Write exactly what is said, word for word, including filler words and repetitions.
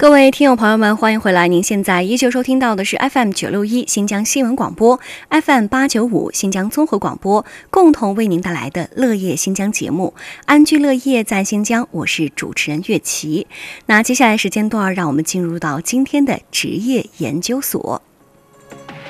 各位听友朋友们，欢迎回来！您现在依旧收听到的是 F M 九六一新疆新闻广播 ，F M 八九五新疆综合广播，共同为您带来的乐业新疆节目，安居乐业在新疆。我是主持人岳琪。那接下来时间段，让我们进入到今天的职业研究所。